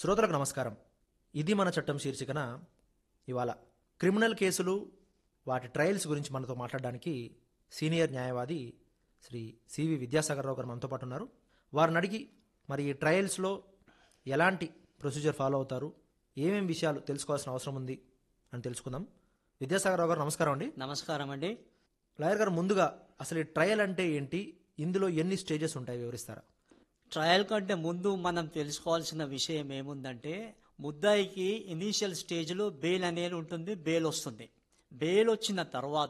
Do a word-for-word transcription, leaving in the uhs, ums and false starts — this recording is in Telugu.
శ్రోతలకు నమస్కారం. ఇది మన చట్టం శీర్షికన ఇవాళ క్రిమినల్ కేసులు వాటి ట్రయల్స్ గురించి మనతో మాట్లాడడానికి సీనియర్ న్యాయవాది శ్రీ సివి విద్యాసాగర్ రావు గారు మనతో పాటు ఉన్నారు. వారిని అడిగి మరి ఈ ట్రయల్స్లో ఎలాంటి ప్రొసీజర్ ఫాలో అవుతారు, ఏమేం విషయాలు తెలుసుకోవాల్సిన అవసరం ఉంది అని తెలుసుకుందాం. విద్యాసాగర్ రావు గారు నమస్కారం అండి. నమస్కారం అండి. లాయర్ గారు, ముందుగా అసలు ఈ ట్రయల్ అంటే ఏంటి, ఇందులో ఎన్ని స్టేజెస్ ఉంటాయి వివరిస్తారా? ట్రయల్ కంటే ముందు మనం తెలుసుకోవాల్సిన విషయం ఏముందంటే, ముద్దాయికి ఇనీషియల్ స్టేజ్లో బెయిల్ అనేది ఉంటుంది, బెయిల్ వస్తుంది. బెయిల్ వచ్చిన తర్వాత